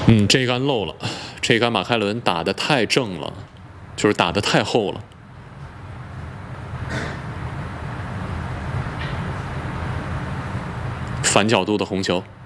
这一杆漏了，这一杆马凯伦打得太正了，就是打得太厚了。反角度的红球。